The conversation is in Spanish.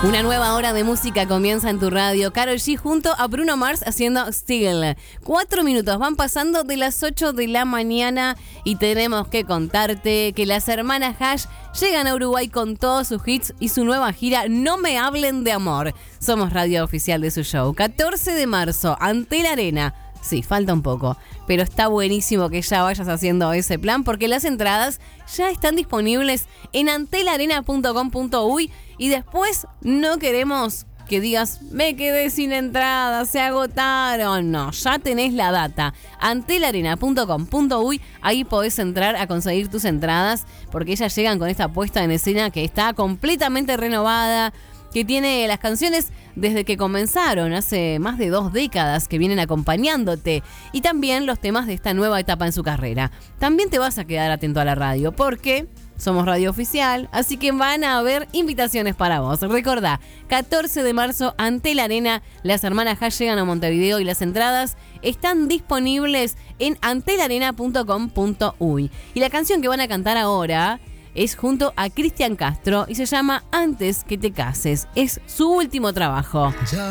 Una nueva hora de música comienza en tu radio. Karol G junto a Bruno Mars haciendo Still. 4 minutos van pasando de las 8 de la mañana y tenemos que contarte que las hermanas Hash llegan a Uruguay con todos sus hits y su nueva gira No Me Hablen de Amor. Somos radio oficial de su show. 14 de marzo, Antel Arena. Sí, falta un poco, pero está buenísimo que ya vayas haciendo ese plan porque las entradas ya están disponibles en antelarena.com.uy y después no queremos que digas, me quedé sin entradas, se agotaron. No, ya tenés la data. Antelarena.com.uy, ahí podés entrar a conseguir tus entradas porque ellas llegan con esta puesta en escena que está completamente renovada, que tiene las canciones desde que comenzaron, hace más de 2 décadas que vienen acompañándote, y también los temas de esta nueva etapa en su carrera. También te vas a quedar atento a la radio, porque somos radio oficial, así que van a haber invitaciones para vos. Recordá, 14 de marzo, Antel Arena, las hermanas Hash llegan a Montevideo y las entradas están disponibles en antelarena.com.uy. Y la canción que van a cantar ahora es junto a Cristian Castro y se llama Antes que te cases. Es su último trabajo. Ya